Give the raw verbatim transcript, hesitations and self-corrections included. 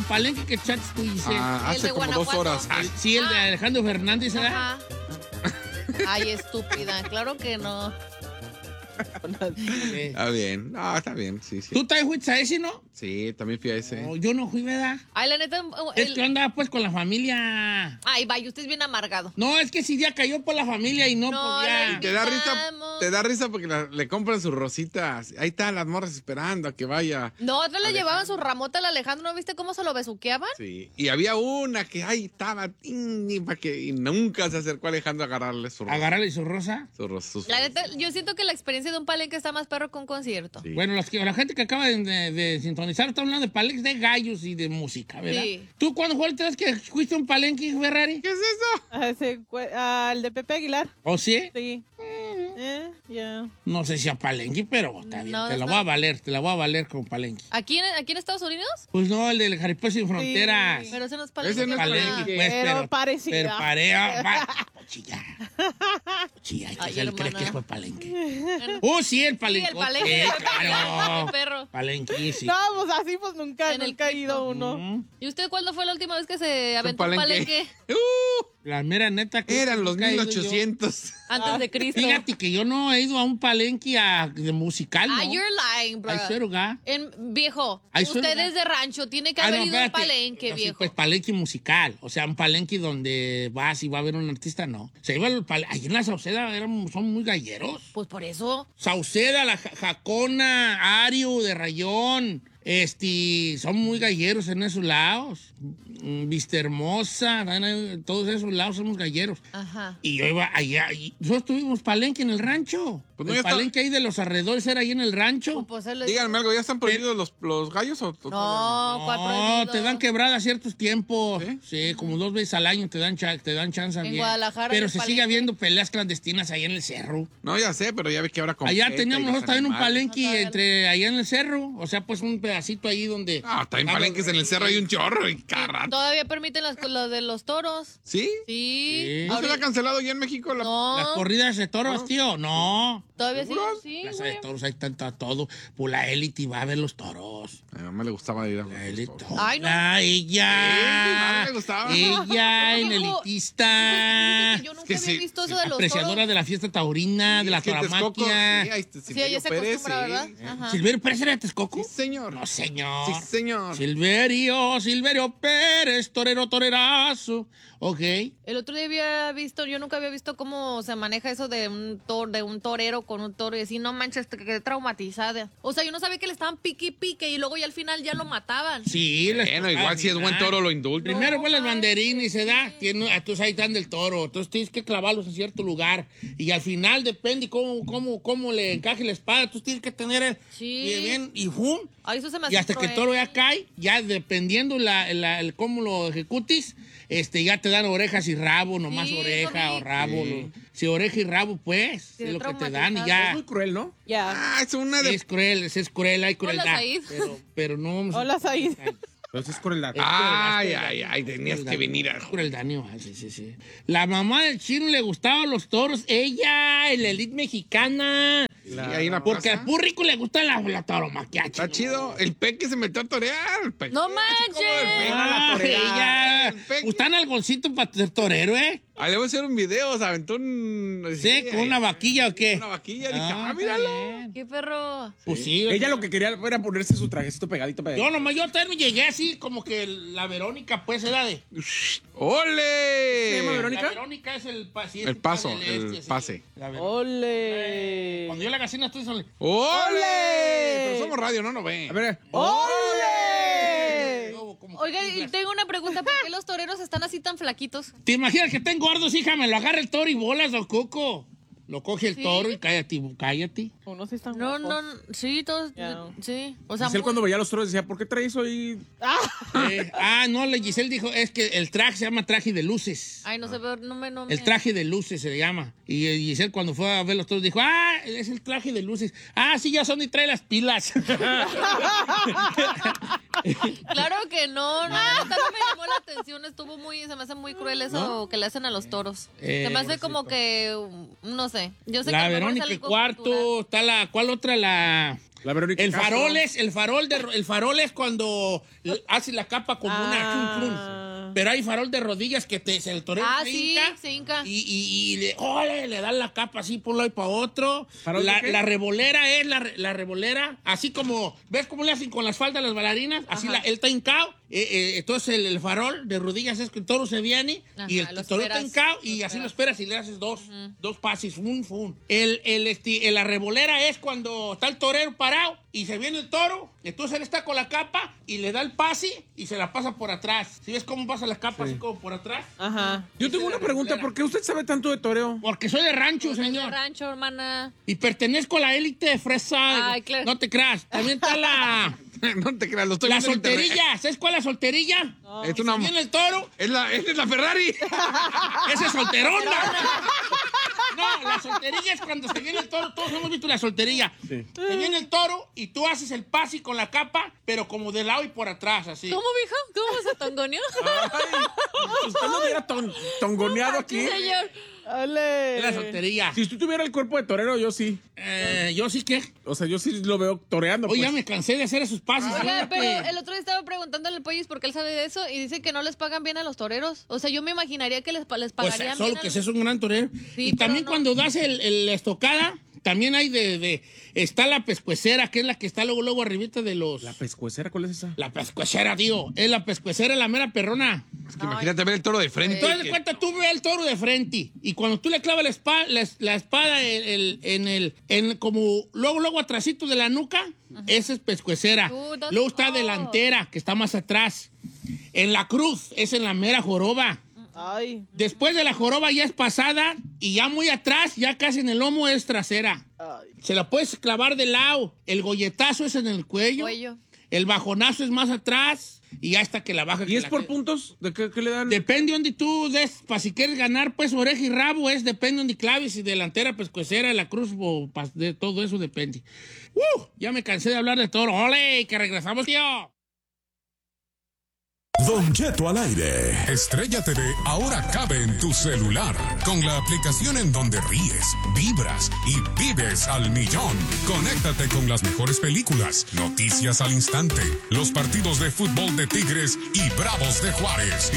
palenque que chates tú, Giselle? Ah, El hace de como dos Guanajuato. horas. Ah, sí, el de Alejandro Fernández, ¿verdad? Ajá. Ay, estúpida, claro que no. Sí. Está bien. No, está bien. Sí, sí. ¿Tú también fuiste a ese, no? Sí, también fui a ese. No, yo no fui, ¿verdad? Ay, la neta. Es el- que andaba pues con la familia. Ay, vaya, usted es bien amargado. No, es que si ya cayó por la familia y no, No, podía. la Te da risa, Invitamos. te da risa porque la- le compran sus rositas. Ahí están las morras esperando a que vaya. No, otros le llevaban su ramota al Alejandro, ¿no viste cómo se lo besuqueaban? Sí. Y había una que ahí estaba tin, y, pa' que, y nunca se acercó Alejandro a agarrarle su rosa. Agarrarle su rosa. Su rosa, sus La neta, yo siento que la experiencia de un palenque está más perro que un concierto. Sí. Bueno, los que, la gente que acaba de, de- de sintonizar está hablando de palenques de gallos y de música, ¿verdad? Sí. ¿Tú cuándo fue la última vez que fuiste a un palenque, Ferrari? ¿Qué es eso? Ah, ese cue- ah, el de Pepe Aguilar. ¿O sí? Sí. Eh, ya. No sé si a palenque, pero está bien. No, te la está- voy a valer, te la voy a valer como palenque. ¿Aquí en, aquí en Estados Unidos? Pues no, el del Jaripeo Sin Fronteras. Pero ese no es palenque. Ese no es Palenque, palenque. pues, Pero pero, parecida. pero parea, va, chilla. Chilla, Ay, que él cree hermana. que fue palenque. ¡Oh, sí, el Sí, palenque! el palenque. Sí, Qué claro. perro. Palenque, sí. No, pues así pues nunca, En el nunca ha ido Cristo. uno. Mm, ¿Y usted cuándo fue la última vez que se aventó un palenque? Uh, La mera neta que... eran los nunca he mil ido yo. ochocientos. Antes de Cristo. Fíjate que yo no he ido a un palenque a- de musical, ¿no? Ah, you're lying, bro. I swear to God. En, viejo, I swear usted to God. es de rancho, tiene que Ah, haber no, ido a un espérate. palenque, No, sí, viejo. pues palenque musical. O sea, un palenque donde vas y va a ver un artista, no. Se iba al pal- Allí en la Sauceda eran, son muy galleros. Pues por eso. Sauceda, la Ja- Jacona, Ario, de Rayón. Este, son muy galleros en esos lados. Mm, Vista Hermosa, en todos esos lados somos galleros. Ajá. Y yo iba allá, y nosotros tuvimos palenque en el rancho. Pues no, el ya está- palenque ahí de los alrededores era ahí en el rancho. Pues él le- Díganme algo, ¿ya están prohibidos los, los gallos o o- No, ¿cuál No, prohibido? te dan quebrada ciertos tiempos. ¿Sí? ¿Sí? como dos veces al año te dan, cha- te dan chance. En bien. Guadalajara, Pero en el se palenque. sigue habiendo peleas clandestinas allá en el cerro. No, ya sé, pero ya ves que ahora con Allá Jeta teníamos y los nosotros también un animales. palenque Ajá. entre allá en el cerro. O sea, pues un pedacito ahí donde... Ah, también palenques en el cerro hay un chorro y carrato. Todavía permiten las, lo de los toros. ¿Sí? Sí. Sí. ¿No se Ahorita- le ha cancelado ya en México la... No. Las corridas de toros, tío. No. Todavía sí. ¿Seguros? Sí, Plaza güey. de toros, ahí está, está todo. Pues la élite va a ver los toros. A mi mamá le gustaba ir a La élite. Ay, no. Ah, ella. Sí, mi mamá le gustaba. Ella, en Dijo- elitista. Yo nunca que había sí, visto sí, eso de los Apreciadora toros. de la fiesta taurina, de la Es que Texcoco, tauromaquia. Sí, ahí está Sí, Silverio ella se Pérez, acostumbra, sí. ¿verdad? Ajá. ¿Silverio Pérez era de Texcoco? Sí, señor. No, señor. Sí, señor. Silverio, Silverio Pérez, torero, torerazo. Ok. El otro día había visto, yo nunca había visto cómo se maneja eso de un tor, de un torero con un toro y así, no manches, te quedé traumatizada. O sea, yo no sabía que le estaban pique y pique y luego ya al final ya lo mataban. Sí, les Bueno, tocaba igual si es buen final. toro lo indulta. Primero fue las banderines y se da. Tiene, entonces ahí están del toro. Entonces tienes que clavarlos en cierto lugar. Y al final depende cómo, cómo, cómo le encaje la espada. Entonces tienes que tener el. Sí. Y, bien, y ¡fum! Ay, eso se me hace Y hasta que el cruel. toro ya cae, ya dependiendo la, la- el cómo lo ejecutis, este, ya te dan orejas y rabo, nomás Sí, oreja eso o vi. rabo. Sí. lo- si oreja y rabo, pues, Sí, es lo que te dan y traumatizante. ya. Es muy cruel, ¿no? Ya. Ah, es una de... Es cruel, es, es cruel, hay crueldad. Said. Pero, pero no. Hola, Said. Pero eso es crueldad. Es Ay, crueldad, ay, es ay, tenías crueldad. que venir a... Es crueldad, no, sí, sí, sí. La mamá del chino le gustaban los toros. Ella, en la elite mexicana. Sí, hay una Porque plaza. al púrrico le gusta la, la tauromaquia. Está chino. chido. El peque se metió a torear. El peque. ¡No Así como el manches! peque. Ah, la toreada. ella. El peque. Gustan algoncito para ser torero, ¿eh? Ah, le voy a hacer un video. Se aventó un... Sí, con una vaquilla o qué. Una vaquilla. Dije, Ah, ah, míralo. está bien. ¡Qué perro! Pues sí. Ella lo que quería era ponerse su trajecito pegadito para Yo nomás, yo también llegué así como que la Verónica, pues, era de... ¡Ole! ¿Se llama Verónica? La Verónica es el, pa- sí, es El paso, del este, el sí. pase. La Verónica. Ole. Cuando yo la gacina estoy son... ¡Ole! Pero somos radio, no nos ven. A ver, ¡Ole! Como Oiga, que- y tengo una pregunta. ¿Por qué los toreros están así tan flaquitos? ¿Te imaginas que estén gordos, hija? Me lo agarra el toro y bolas, don Coco. Lo coge el Sí. toro y cállate, cállate. Unos sí están No, guapos. no, sí, todos, Ya. sí. O sea, Giselle muy- cuando veía los toros decía, ¿por qué traes hoy? Eh, ah, no, le Giselle dijo, es que el traje se llama traje de luces. Ay, no sé, pero no me, no me... El traje de luces se le llama. Y eh, Giselle cuando fue a ver los toros dijo, ah, es el traje de luces. Ah, sí, ya son y trae las pilas. Claro que no, no, neta, no me llamó la atención estuvo muy, se me hace muy cruel eso que le hacen a los toros. Eh, se me hace como que, no sé. Yo sé La que a lo mejor es Verónica algo Cuarto, cultural. está la, ¿cuál otra? La... La Verónica El Castro. farol es, el farol de, el farol es cuando hace la capa como una Ah. chun, chun. Pero hay farol de rodillas que te, se el torero Ah, se sí, hinca se hinca. y, y, y le, ¡ole! Le dan la capa así por un lado y para otro. ¿Farol de La, qué? la revolera es la, re- la revolera, así como, ¿ves cómo le hacen con las faldas las bailarinas? Así Ajá. la, él está hincao, eh, eh, entonces el, el farol de rodillas es que el toro se viene Ajá, y el lo toro está esperas, hincao y lo así lo esperas. esperas y le haces dos, dos pases, fun, fun. El, el, este, la revolera es cuando está el torero parado y se viene el toro, entonces él está con la capa y le da el pase y se la pasa por atrás. ¿Sí ves cómo pasa la capa así como por atrás? Ajá. Yo tengo una pregunta, ¿por qué usted sabe tanto de toreo? Porque soy de rancho, De señor. rancho, hermana. Y pertenezco a la élite de fresa. Ay, claro. No te creas. También está la, No te creas, lo estoy la viendo en internet. solterilla. ¿Sabes cuál es la solterilla? Es Que una... se viene el toro. Es la, esa es la Ferrari. Ese es solterona. No, la solterilla es cuando se viene el toro. Todos hemos visto la solterilla. Sí. Se viene el toro y tú haces el pase con la capa, pero como de lado y por atrás, así. ¿Cómo, mijo? ¿Cómo se tongoneó? Si usted no hubiera ton- tongoneado aquí. Sí, señor. ¡Ole! Es la soltería. Si usted tuviera el cuerpo de torero, yo sí. Eh, yo sí que. O sea, yo sí lo veo toreando. Oye, pues. ya me cansé de hacer esos pases. Oiga, fíjate. pero el otro día estaba preguntándole al Pollis porque él sabe de eso y dice que no les pagan bien a los toreros. O sea, yo me imaginaría que les, pa- les Pues pagarían solo bien. que a los- seas un gran torero. Sí, y también pero no. cuando das el, el- la estocada, también hay de, de- Está la pescuecera, que es la que está luego, luego arribita de los... ¿La La, pescuecera cuál es esa? pescuecera, tío. Es la pescuecera, la mera perrona. Es que imagínate ver el toro de frente. Entonces, de que- cuenta, tú ves el toro de frente y cuando tú le clavas la espada, la, la espada el- el- en el... En como luego, luego atrásito de la nuca, esa es pescuecera. Uh, that's- Luego está oh. delantera, que está más atrás. En la cruz, es en la mera joroba. Ay. Después de la joroba ya es pasada y ya muy atrás, ya casi en el lomo es trasera. Ay. Se la puedes clavar de lado. El golletazo es en el cuello. Cuello. El bajonazo es más atrás y ya hasta que la baja. ¿Y que es la por que- puntos? ¿De qué, qué le dan? Depende donde tú des, para si quieres ganar, pues oreja y rabo es, depende donde claves, y delantera, pescuecera, la cruz, o pas- de todo eso depende. ¡Uh! Ya me cansé de hablar de toro. ¡Ole! Que regresamos, tío. Don Cheto al aire. Estrella T V ahora cabe en tu celular con la aplicación en donde ríes, vibras y vives al millón. Conéctate con las mejores películas, noticias al instante, los partidos de fútbol de Tigres y Bravos de Juárez.